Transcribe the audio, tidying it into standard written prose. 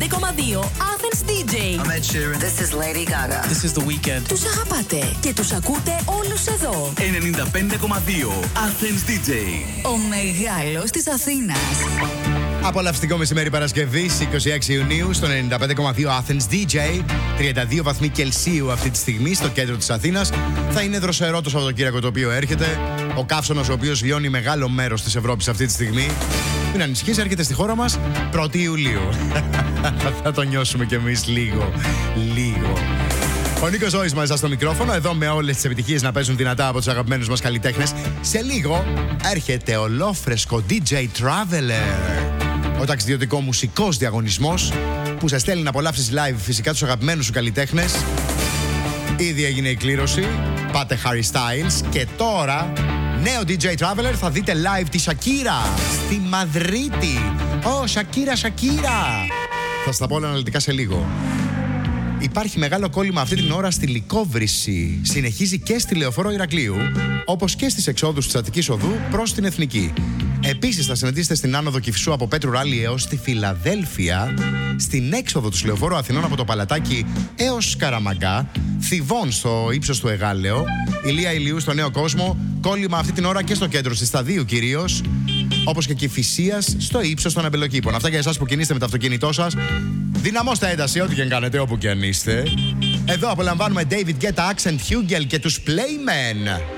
Athens DJ. I'm Ed Sheeran. This is Lady Gaga. This is The Weeknd. Τους αγαπάτε και τους ακούτε όλους εδώ. 95,2 Athens DJ. Ο μεγάλος της Αθήνας. Απολαυστικό μεσημέρι Παρασκευής 26 Ιουνίου στο 95,2 Athens DJ. 32 βαθμοί Κελσίου αυτή τη στιγμή στο κέντρο της Αθήνας. Θα είναι δροσερό το Σαββατοκύριακο το οποίο έρχεται. Ο καύσωνας ο οποίος λιώνει μεγάλο μέρος της Ευρώπης αυτή τη στιγμή. Μην ανησυχείς, έρχεται στη χώρα μας 1η Ιουλίου. Θα το νιώσουμε κι εμείς λίγο. Ο Νίκος Ζώης μαζί στο μικρόφωνο, εδώ με όλες τις επιτυχίες να παίζουν δυνατά από τους αγαπημένους μας καλλιτέχνες. Σε λίγο έρχεται ολόφρεσκο DJ Traveler. Ο ταξιδιωτικό μουσικός διαγωνισμός που σε στέλνει να απολαύσεις live φυσικά τους αγαπημένους σου καλλιτέχνες. Ήδη έγινε η κλήρωση. Πάτε Harry Styles. Και τώρα, νέο DJ Traveler, θα δείτε live τη Shakira στη Μαδρίτη. Shakira. Θα στα πω όλα αναλυτικά σε λίγο. Υπάρχει μεγάλο κόλλημα αυτή την ώρα στη Λυκόβρηση. Συνεχίζει και στη Λεωφόρο Ηρακλείου, όπως και στις εξόδους της Αττικής Οδού προς την Εθνική. Επίσης θα συναντήσετε στην άνοδο Κηφισού από Πέτρου Ράλι έως τη Φιλαδέλφια, στην έξοδο του Λεωφόρου Αθηνών από το Παλατάκι έως Καραμαγκά, Θηβών στο ύψος του Εγάλεο, Ηλία Ηλιού στο Νέο Κόσμο, κόλλημα αυτή την ώρα και στο κέντρο της Σταδίου κυρίως, όπως και Κηφισίας στο ύψος των Αμπελοκήπων. Αυτά για εσάς που κινείστε με το αυτοκίνητό σας. Δυναμώστε ένταση ό,τι και αν κάνετε όπου και αν είστε. Εδώ απολαμβάνουμε David Guetta, Accent Hugel και τους Playmen.